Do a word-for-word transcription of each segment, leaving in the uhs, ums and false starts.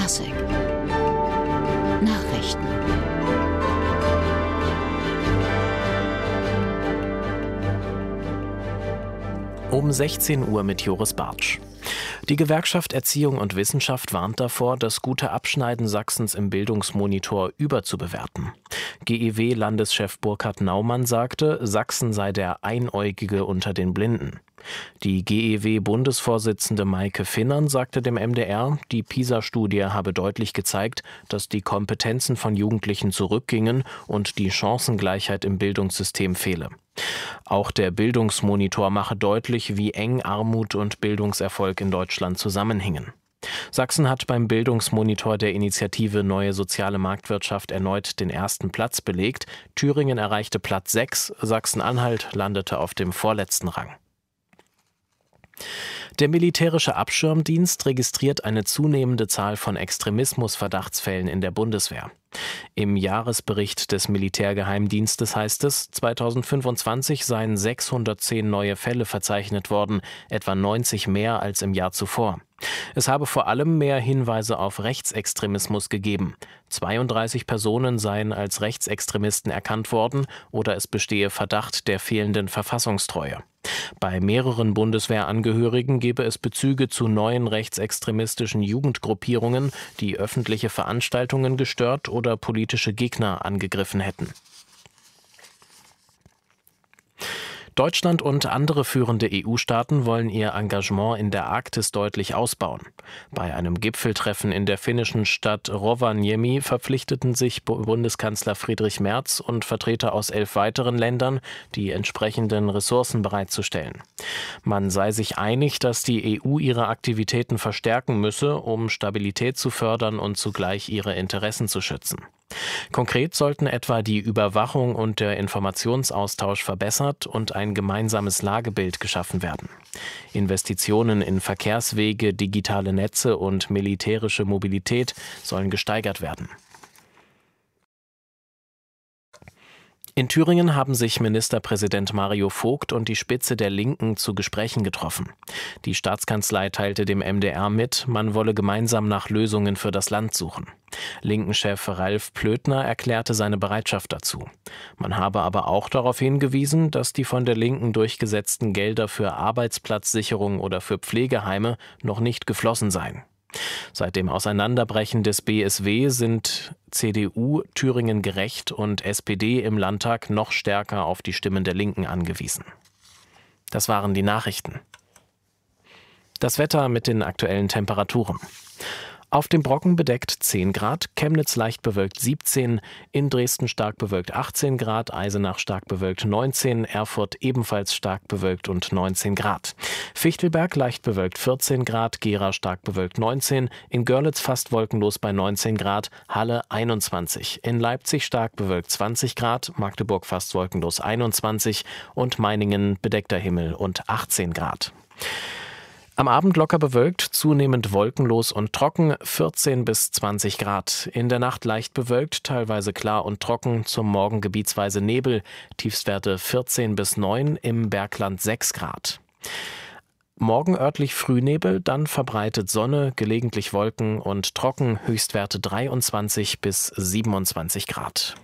Klassik Nachrichten. Um sechzehn Uhr mit Joris Bartsch. Die Gewerkschaft Erziehung und Wissenschaft warnt davor, das gute Abschneiden Sachsens im Bildungsmonitor überzubewerten. G E W-Landeschef Burkhard Naumann sagte, Sachsen sei der Einäugige unter den Blinden. Die G E W-Bundesvorsitzende Maike Finnern sagte dem M D R, die PISA-Studie habe deutlich gezeigt, dass die Kompetenzen von Jugendlichen zurückgingen und die Chancengleichheit im Bildungssystem fehle. Auch der Bildungsmonitor mache deutlich, wie eng Armut und Bildungserfolg in Deutschland zusammenhingen. Sachsen hat beim Bildungsmonitor der Initiative Neue Soziale Marktwirtschaft erneut den ersten Platz belegt. Thüringen erreichte Platz sechs, Sachsen-Anhalt landete auf dem vorletzten Rang. Der militärische Abschirmdienst registriert eine zunehmende Zahl von Extremismus-Verdachtsfällen in der Bundeswehr. Im Jahresbericht des Militärgeheimdienstes heißt es, zweitausendfünfundzwanzig seien sechshundertzehn neue Fälle verzeichnet worden, etwa neunzig mehr als im Jahr zuvor. Es habe vor allem mehr Hinweise auf Rechtsextremismus gegeben. zweiunddreißig Personen seien als Rechtsextremisten erkannt worden oder es bestehe Verdacht der fehlenden Verfassungstreue. Bei mehreren Bundeswehrangehörigen gebe es Bezüge zu neuen rechtsextremistischen Jugendgruppierungen, die öffentliche Veranstaltungen gestört oder politische Gegner angegriffen hätten. Deutschland und andere führende E U-Staaten wollen ihr Engagement in der Arktis deutlich ausbauen. Bei einem Gipfeltreffen in der finnischen Stadt Rovaniemi verpflichteten sich Bundeskanzler Friedrich Merz und Vertreter aus elf weiteren Ländern, die entsprechenden Ressourcen bereitzustellen. Man sei sich einig, dass die E U ihre Aktivitäten verstärken müsse, um Stabilität zu fördern und zugleich ihre Interessen zu schützen. Konkret sollten etwa die Überwachung und der Informationsaustausch verbessert und ein gemeinsames Lagebild geschaffen werden. Investitionen in Verkehrswege, digitale Netze und militärische Mobilität sollen gesteigert werden. In Thüringen haben sich Ministerpräsident Mario Vogt und die Spitze der Linken zu Gesprächen getroffen. Die Staatskanzlei teilte dem M D R mit, man wolle gemeinsam nach Lösungen für das Land suchen. Linken-Chef Ralf Plöthner erklärte seine Bereitschaft dazu. Man habe aber auch darauf hingewiesen, dass die von der Linken durchgesetzten Gelder für Arbeitsplatzsicherung oder für Pflegeheime noch nicht geflossen seien. Seit dem Auseinanderbrechen des B S W sind C D U, Thüringen Gerecht und S P D im Landtag noch stärker auf die Stimmen der Linken angewiesen. Das waren die Nachrichten. Das Wetter mit den aktuellen Temperaturen. Auf dem Brocken bedeckt zehn Grad, Chemnitz leicht bewölkt siebzehn, in Dresden stark bewölkt achtzehn Grad, Eisenach stark bewölkt neunzehn, Erfurt ebenfalls stark bewölkt und neunzehn Grad. Fichtelberg leicht bewölkt vierzehn Grad, Gera stark bewölkt neunzehn, in Görlitz fast wolkenlos bei neunzehn Grad, Halle einundzwanzig, in Leipzig stark bewölkt zwanzig Grad, Magdeburg fast wolkenlos einundzwanzig und Meiningen bedeckter Himmel und achtzehn Grad. Am Abend locker bewölkt, zunehmend wolkenlos und trocken, vierzehn bis zwanzig Grad. In der Nacht leicht bewölkt, teilweise klar und trocken, zum Morgen gebietsweise Nebel, Tiefstwerte vierzehn bis neun, im Bergland sechs Grad. Morgen örtlich Frühnebel, dann verbreitet Sonne, gelegentlich Wolken und trocken, Höchstwerte dreiundzwanzig bis siebenundzwanzig Grad.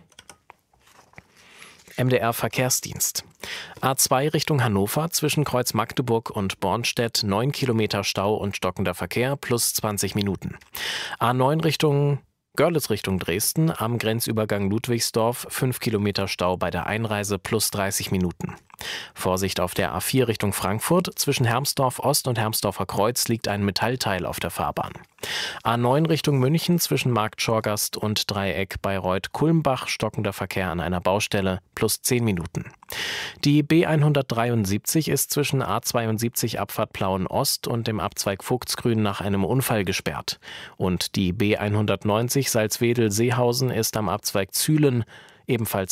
M D R Verkehrsdienst. A zwei Richtung Hannover zwischen Kreuz Magdeburg und Bornstedt neun Kilometer Stau und stockender Verkehr plus zwanzig Minuten. A neun Richtung Görlitz Richtung Dresden am Grenzübergang Ludwigsdorf fünf Kilometer Stau bei der Einreise plus dreißig Minuten. Vorsicht auf der A vier Richtung Frankfurt, zwischen Hermsdorf Ost und Hermsdorfer Kreuz liegt ein Metallteil auf der Fahrbahn. A neun Richtung München zwischen Markt Schorgast und Dreieck Bayreuth-Kulmbach stockender Verkehr an einer Baustelle plus zehn Minuten. Die B hundertdreiundsiebzig ist zwischen A zweiundsiebzig Abfahrt Plauen Ost und dem Abzweig Vogtsgrün nach einem Unfall gesperrt. Und die B hundertneunzig Salzwedel-Seehausen ist am Abzweig Zühlen ebenfalls